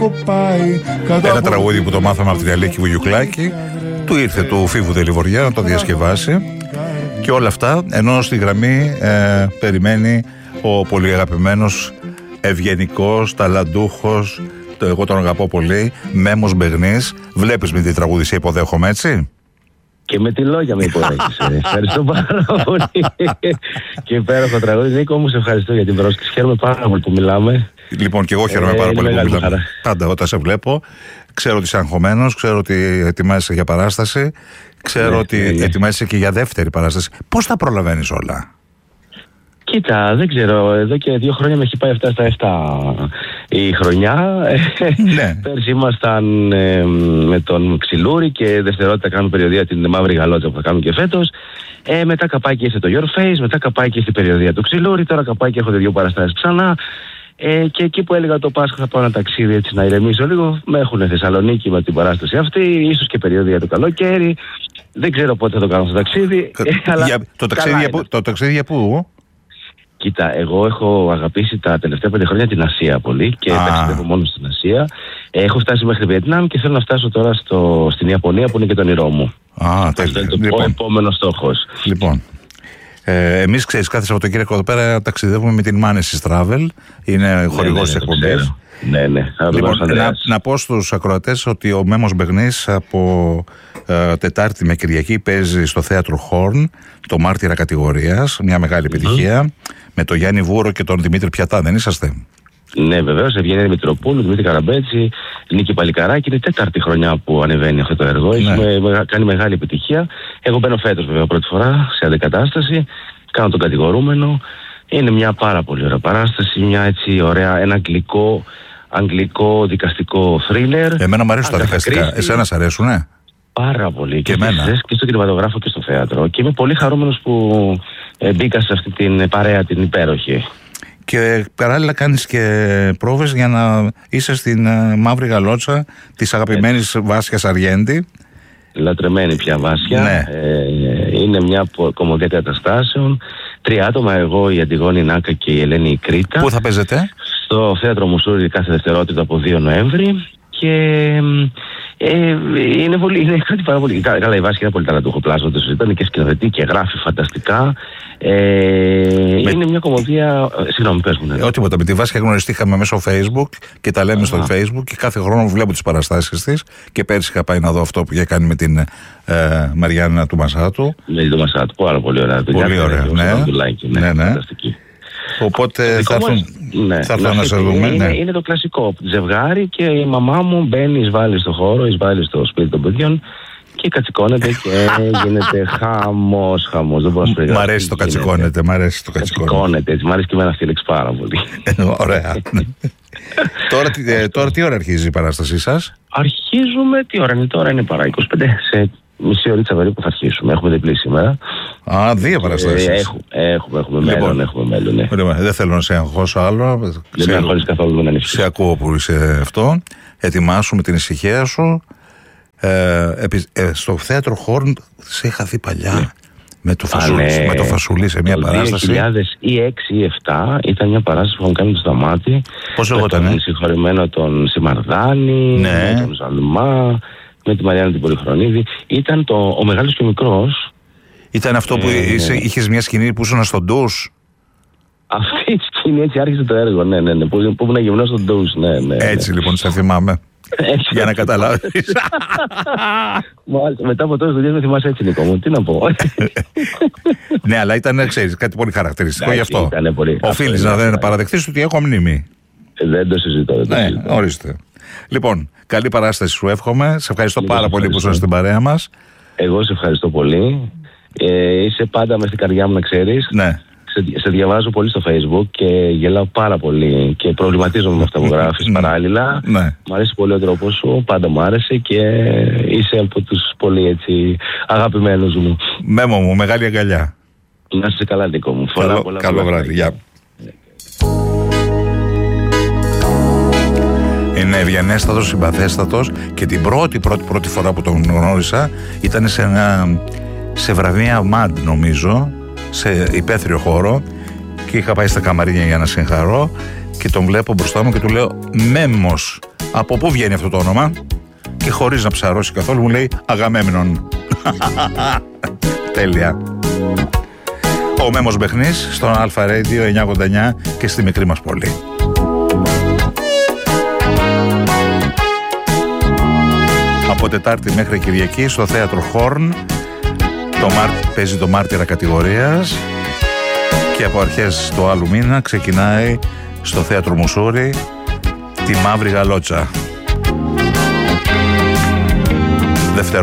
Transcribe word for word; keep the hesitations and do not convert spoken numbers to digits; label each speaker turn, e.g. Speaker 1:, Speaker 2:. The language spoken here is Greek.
Speaker 1: Ένα τραγούδι που το μάθαμε από την Αλίκη Βουγιουκλάκη. Του ήρθε του Φίβου Δελιβοριά να το διασκευάσει. Και όλα αυτά ενώ στη γραμμή ε, περιμένει ο πολύ αγαπημένος, ευγενικός, ταλαντούχος, το εγώ τον αγαπώ πολύ, Μέμος Μπεγνής. Βλέπεις με τι τραγούδι υποδέχομαι, έτσι?
Speaker 2: Και με τι λόγια με υποδέχεσαι. Ευχαριστώ πάρα πολύ. Και υπέροχο τραγούδι. Νίκο μου, σε ευχαριστώ για την πρόσκληση. Χαίρομαι πάρα πολύ που μιλάμε.
Speaker 1: Λοιπόν, και εγώ χαίρομαι ε, πάρα πολύ που μιλάμε. Χαρά. Πάντα όταν σε βλέπω, ξέρω ότι είσαι αγχωμένος, ξέρω ότι ετοιμάζεσαι για παράσταση, ξέρω ναι, ότι ναι. ετοιμάζεσαι και για δεύτερη παράσταση. Πώς τα προλαβαίνεις όλα?
Speaker 2: Κοίτα, δεν ξέρω, εδώ και δύο χρόνια με έχει πάει αυτά στα εφτά η χρονιά. Ναι. Πέρσι ήμασταν ε, με τον Ξυλούρη και δευτερότητα κάνουμε περιοδία την Μαύρη Γαλότσα που θα κάνουμε και φέτος. Ε, μετά καπάκι ήρθε το Your Face, μετά καπάκι ήρθε η περιοδία του Ξυλούρη, τώρα καπάκι έρχονται δύο παραστάσεις ξανά. Ε, και εκεί που έλεγα το Πάσχα θα πάω ένα ταξίδι έτσι να ηρεμήσω λίγο, με έχουν Θεσσαλονίκη με την παράσταση αυτή, ίσως και περιοδία το καλοκαίρι. Δεν ξέρω πότε θα το κάνω στο ταξίδι.
Speaker 1: Ε, αλλά για, το, ταξίδι για που, το ταξίδι για πού?
Speaker 2: Κοίτα, εγώ έχω αγαπήσει τα τελευταία πέντε χρόνια την Ασία πολύ και ταξιδεύω μόνο στην Ασία. Έχω φτάσει μέχρι Βιετνάμ και θέλω να φτάσω τώρα στο, στην Ιαπωνία που είναι και το όνειρό μου.
Speaker 1: Α, τέλεια.
Speaker 2: Αυτό είναι το λοιπόν, επόμενο στόχος.
Speaker 1: Λοιπόν, ε, εμείς ξέρεις κάθε Σαββατοκύριακο εδώ πέρα ταξιδεύουμε με την Manesis Travel. Είναι χορηγός της εκπομπής.
Speaker 2: Ναι, ναι.
Speaker 1: Λοιπόν, να, να πω στους ακροατές ότι ο Μέμος Μπεγνής από ε, Τετάρτη με Κυριακή παίζει στο θέατρο Horn το Μάρτυρα κατηγορίας, μια μεγάλη επιτυχία, mm. με τον Γιάννη Βούρο και τον Δημήτρη Πιατά, δεν είσαστε?
Speaker 2: Ναι, βεβαίως. Ευγένεια Μητροπούλου, Δημήτρη Καραμπέτση, Νίκη Παλικαράκη. Είναι τέταρτη χρονιά που ανεβαίνει αυτό το έργο. Ναι. Έχει κάνει μεγάλη επιτυχία. Εγώ μπαίνω φέτος βέβαια πρώτη φορά σε αντικατάσταση. Κάνω τον κατηγορούμενο. Είναι μια πάρα πολύ ωραία παράσταση. Μια έτσι ωραία, ένα αγγλικό, αγγλικό δικαστικό θρίλερ.
Speaker 1: Εμένα μου αρέσουν τα δικαστικά. Εσένα σ' αρέσουνε?
Speaker 2: Πάρα πολύ.
Speaker 1: Και, και,
Speaker 2: και στο κινηματογράφο και στο θέατρο. Και είμαι πολύ χαρούμενος που ε, μπήκα σε αυτή την παρέα την υπέροχη.
Speaker 1: Και παράλληλα κάνεις και πρόβες για να είσαι στην uh, Μαύρη Γαλότσα της αγαπημένης Βάσιας Αργέντη.
Speaker 2: Λατρεμένη πια Βάσια.
Speaker 1: Ναι.
Speaker 2: Ε, είναι μια κομμωδία καταστάσεων. Τρία άτομα, εγώ, η Αντιγόνη Νάκα και η Ελένη η Κρήτα.
Speaker 1: Πού θα παίζετε?
Speaker 2: Στο θέατρο Μουσούρι κάθε δευτερότητα από δύο Νοέμβρη. Και ε, είναι, πολύ, είναι κάτι πάρα πολύ. Καλά, η Βάσια είναι πολύ ταλαντούχο πλάσμα. Ήταν και σκηνοθετή και γράφει φανταστικά. Ε, με... Είναι μια κομμωδία. Συγγνώμη, πες μου. Ναι.
Speaker 1: Ό,τι με τη Βάσια γνωριστήκαμε μέσω Facebook και τα λέμε στο Facebook και κάθε χρόνο βλέπω τις παραστάσεις της. Και πέρσι είχα πάει να δω αυτό που είχε κάνει με την ε, Μαριάννα του Μασάτου.
Speaker 2: Με την Μασάτου, πάρα πολύ ωραία.
Speaker 1: Πολύ ωραία, ναι. Ναι, ναι, ναι. Οπότε θα έρθουν ναι, θα να, να σε δούμε.
Speaker 2: Είναι,
Speaker 1: ναι.
Speaker 2: είναι το κλασικό ζευγάρι και η μαμά μου μπαίνει, εισβάλλει στο χώρο, εισβάλλει στο σπίτι των παιδιών και κατσικώνεται και γίνεται χαμός, χαμός. Δεν μπορώ να σου
Speaker 1: Μ' αρέσει το κατσικώνεται, μ' αρέσει το
Speaker 2: κατσικώνεται. Μ' αρέσει και εμένα αυτή η λέξη πάρα πολύ.
Speaker 1: Ωραία. τώρα, ε, τώρα τι ώρα αρχίζει η παράστασή σας?
Speaker 2: Αρχίζουμε, τι ώρα είναι τώρα? Είναι παρά είκοσι πέντε. Σε μισή ωρίτσα περίπου θα αρχίσουμε. Έχουμε διπλή σήμερα.
Speaker 1: Α, δύο παραστάσεις.
Speaker 2: Ε, έχουμε, έχουμε, έχουμε λοιπόν, μέλλον. Έχουμε μέλλον ναι.
Speaker 1: Δεν θέλω να σε αγχώσω άλλο.
Speaker 2: Δεν με αγχώνεις καθόλου, δεν ανησυχείς.
Speaker 1: Σε ακούω που είσαι αυτό. Ετοιμάσου με την ησυχία σου. Ε, επί, ε, στο θέατρο Horn σε είχα δει παλιά. Ναι. Με το, φασουλί, ναι. με το Φασουλί σε μια το παράσταση.
Speaker 2: δύο χιλιάδες έξι ή επτά ήταν μια παράσταση που είχαμε κάνει στο Σταμάτη.
Speaker 1: Πώς λεγότανε?
Speaker 2: Τον συγχωρημένο τον Σιμαρδάνη, ναι. με τον Ζαλμά, με τη Μαριάννα την Πολυχρονίδη. Ήταν το, ο Μεγάλος και ο Μικρός.
Speaker 1: Ήταν αυτό που ε, είσαι, είχες μια σκηνή που ήσουν στον ντους.
Speaker 2: Αυτή η σκηνή, έτσι άρχισε το έργο, ναι, ναι, ναι, που, που ήμουν γυμνός στον ντους, ναι, ναι.
Speaker 1: Έτσι ναι. Λοιπόν, σε θυμάμαι. Έτσι, για να καταλάβεις.
Speaker 2: Μάλιστα, μετά από τόσες δουλειές με θυμάσαι έτσι, Νίκο μου, τι να πω.
Speaker 1: Ναι, αλλά ήταν, ξέρεις, κάτι πολύ χαρακτηριστικό γι' αυτό. Οφείλεις να δεν παραδεχτείς ότι έχω μνήμη.
Speaker 2: Δεν το συζητώ, δεν το
Speaker 1: ναι,
Speaker 2: συζητώ.
Speaker 1: Ορίστε. Λοιπόν, καλή παράσταση σου εύχομαι. Σε ευχαριστώ λοιπόν, πάρα πολύ που ήσουν στην παρέα μας.
Speaker 2: Εγώ σε ευχαριστώ πολύ. Ε, είσαι πάντα μες στην καρδιά μου, να ξέρεις.
Speaker 1: Ναι.
Speaker 2: Σε, σε διαβάζω πολύ στο Facebook και γελάω πάρα πολύ και προβληματίζομαι με αυτά που γράφεις παράλληλα.
Speaker 1: Ναι.
Speaker 2: Μ' αρέσει πολύ ο τρόπος σου, πάντα μου άρεσε και είσαι από τους πολύ έτσι αγαπημένους μου.
Speaker 1: Μέμο μου, μεγάλη αγκαλιά.
Speaker 2: Να είσαι καλά, Νίκο μου.
Speaker 1: Καλό,
Speaker 2: πολλά,
Speaker 1: καλό
Speaker 2: πολλά,
Speaker 1: βράδυ, γεια. Είναι ευγενέστατος, συμπαθέστατος και την πρώτη πρώτη πρώτη φορά που τον γνώρισα ήταν σε, ένα, σε βραβεία μαντ νομίζω, σε υπαίθριο χώρο και είχα πάει στα καμαρίνια για να συγχαρώ και τον βλέπω μπροστά μου και του λέω Μέμος, από πού βγαίνει αυτό το όνομα, και χωρίς να ψαρώσει καθόλου μου λέει Αγαμέμνων. Τέλεια. Ο Μέμος Μπεχνής στον Αλφα Radio εννιακόσια ογδόντα εννιά και στη μικρή μας πόλη. Από Τετάρτη μέχρι Κυριακή στο Θέατρο Χόρν το Μάρ... παίζει το Μάρτυρα κατηγορίας, και από αρχές του άλλου μήνα ξεκινάει στο Θέατρο Μουσούρι τη Μαύρη Γαλότσα. Δευτερο